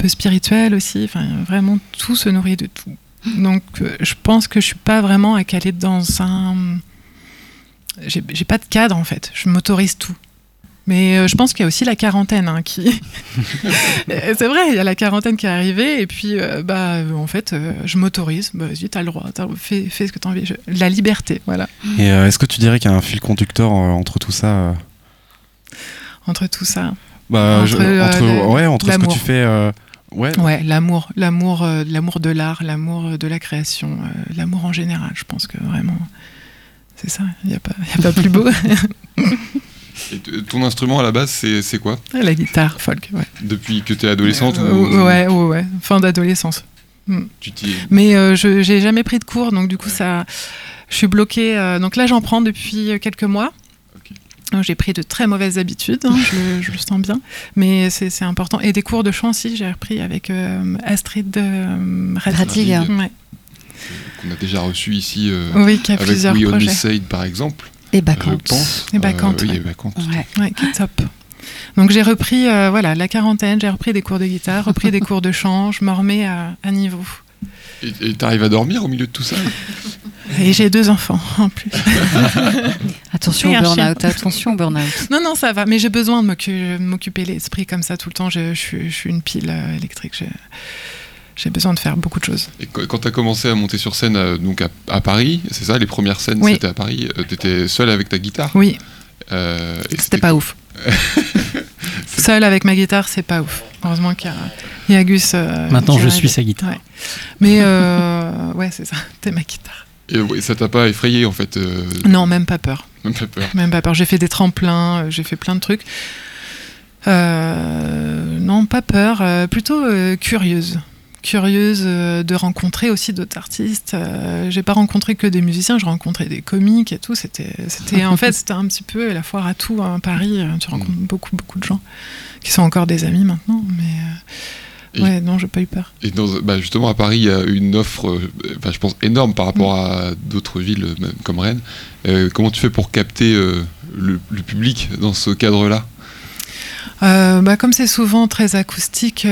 peu spirituel aussi. Enfin, vraiment, tout se nourrit de tout. Donc, je pense que je suis pas vraiment à caler dans un... J'ai pas de cadre, en fait. Je m'autorise tout. Mais je pense qu'il y a aussi la quarantaine qui... C'est vrai, il y a la quarantaine qui est arrivée, et puis, en fait, je m'autorise. Vas-y, t'as le droit, fais ce que t'as envie. La liberté, voilà. Et est-ce que tu dirais qu'il y a un fil conducteur entre tout ça Entre tout ça entre ce que tu fais... Ouais, l'amour de l'art, l'amour de la création, l'amour en général. Je pense que vraiment, c'est ça. Il y a pas plus beau. Et ton instrument à la base, c'est quoi ? La guitare folk. Ouais. Depuis que t'es adolescente Ouais, fin d'adolescence. Mais j'ai jamais pris de cours, donc du coup je suis bloquée. Donc là, j'en prends depuis quelques mois. Donc, j'ai pris de très mauvaises habitudes, je le sens bien, mais c'est important. Et des cours de chant aussi, j'ai repris avec Astrid Ratig. Ouais. Qu'on a déjà reçu ici qui a avec plusieurs We Only projets. Said par exemple. Et Bacchante. Je pense. Et Bacchante. Oui, et Bacchante. Ouais, qui est top. Donc j'ai repris la quarantaine, j'ai repris des cours de guitare, repris des cours de chant, je me remets à niveau. Et t'arrives à dormir au milieu de tout ça ? Et j'ai 2 enfants en plus. Attention au burn-out. Non, ça va, mais j'ai besoin de m'occuper l'esprit comme ça tout le temps. Je suis une pile électrique. J'ai besoin de faire beaucoup de choses. Et quand tu as commencé à monter sur scène donc à Paris, c'est ça, les premières scènes, oui. C'était à Paris, tu étais seule avec ta guitare ? Oui. C'était pas ouf. Seule avec ma guitare, c'est pas ouf. Heureusement qu'il y a Gus. Maintenant, je suis sa guitare. Ouais. Mais ouais, c'est ça, t'es ma guitare. Et ça t'a pas effrayé en fait Non, même pas peur. Même pas peur. J'ai fait des tremplins, j'ai fait plein de trucs. Non, pas peur, plutôt curieuse de rencontrer aussi d'autres artistes. J'ai pas rencontré que des musiciens, j'ai rencontré des comiques et tout. C'était en fait c'était un petit peu la foire à tout à Paris. Tu rencontres beaucoup de gens qui sont encore des amis maintenant, mais non, j'ai pas eu peur. Et justement à Paris, il y a une offre, je pense énorme par rapport à d'autres villes même comme Rennes. Comment tu fais pour capter le public dans ce cadre-là ? Comme c'est souvent très acoustique.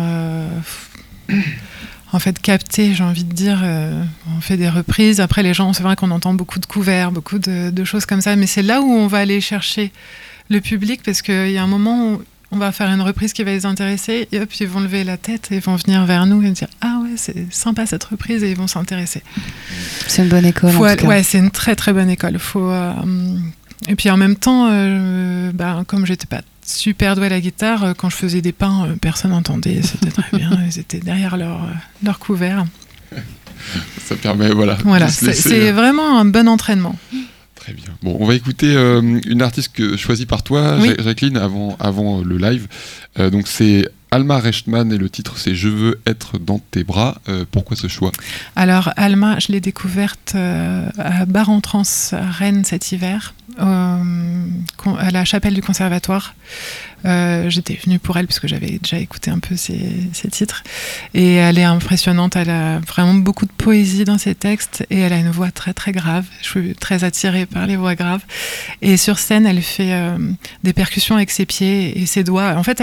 En fait, capter, j'ai envie de dire, on fait des reprises. Après, les gens, c'est vrai qu'on entend beaucoup de couverts, beaucoup de choses comme ça, mais c'est là où on va aller chercher le public, parce qu'il y a un moment où on va faire une reprise qui va les intéresser, et hop, ils vont lever la tête et ils vont venir vers nous et dire « Ah ouais, c'est sympa cette reprise », et ils vont s'intéresser. C'est une bonne école, en tout cas. Ouais, c'est une très très bonne école. Et puis en même temps, comme j'étais pas super douée à la guitare, quand je faisais des pains, personne n'entendait, c'était très bien, ils étaient derrière leur couvert. Ça permet, voilà c'est vraiment un bon entraînement. Très bien. Bon, on va écouter une artiste choisie par toi, oui. Jacqueline, avant le live. Donc c'est Alma Rechtman et le titre c'est « Je veux être dans tes bras ». Pourquoi ce choix ? Alors Alma, je l'ai découverte à Bar-en-Trans à Rennes cet hiver, à la chapelle du conservatoire. J'étais venue pour elle parce que j'avais déjà écouté un peu ses titres, et elle est impressionnante, elle a vraiment beaucoup de poésie dans ses textes et elle a une voix très très grave. Je suis très attirée par les voix graves, et sur scène elle fait des percussions avec ses pieds et ses doigts. En fait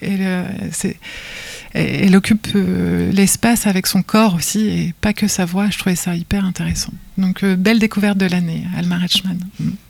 elle occupe l'espace avec son corps aussi et pas que sa voix. Je trouvais ça hyper intéressant, donc belle découverte de l'année, Alma Rechtman.